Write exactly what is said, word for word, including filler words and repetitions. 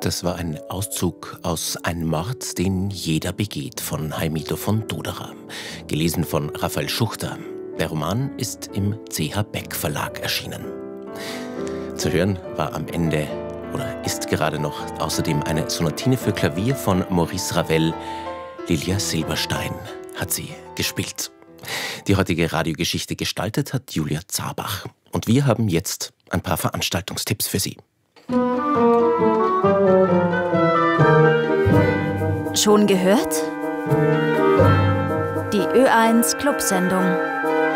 Das war ein Auszug aus Ein Mord, den jeder begeht von Heimito von Doderer, gelesen von Raphael Schuchter. Der Roman ist im C H Beck Verlag erschienen. Zu hören war am Ende oder ist gerade noch außerdem eine Sonatine für Klavier von Maurice Ravel. Lilia Silberstein hat sie gespielt. Die heutige Radiogeschichte gestaltet hat Julia Zabach. Und wir haben jetzt ein paar Veranstaltungstipps für Sie. Schon gehört? Die Ö eins Clubsendung.